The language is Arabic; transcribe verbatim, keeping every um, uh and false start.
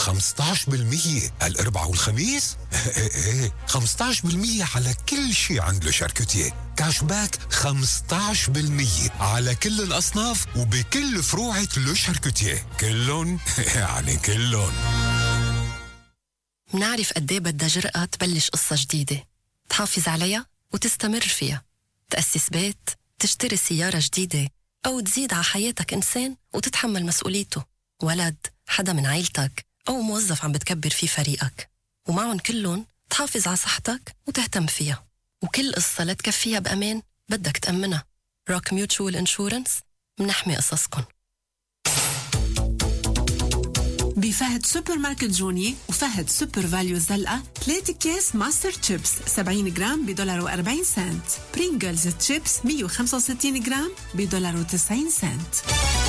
خمسة عشر بالمية الأربعاء والخميس؟ ايه خمسة عشر بالمية على كل شيء عند لو شاركوتيه. كاش باك خمسة عشر بالمية على كل الأصناف وبكل فروعة لو شاركوتيه. كلهم يعني كلهم. منعرف قديه بدها جرأة تبلش قصة جديدة، تحافظ عليها وتستمر فيها، تأسس بيت، تشتري سيارة جديدة، أو تزيد على حياتك إنسان وتتحمل مسؤوليته، ولد، حدا من عيلتك، أو موظف عم بتكبر فيه فريقك. ومعهم كلهم تحافظ على صحتك وتهتم فيها، وكل قصة لتكفيها بأمان بدك تأمنها. روك ميوتشوال انشورنس، منحمي قصصكن. بفهد سوبر ماركت جوني وفهد سوبر فاليو الزلقة ثلاثة أكياس ماستر تشيبس سبعين جرام بدولار وأربعين سنت، برينجلز تشيبس مية وخمسة وستين جرام بدولار وتسعين سنت.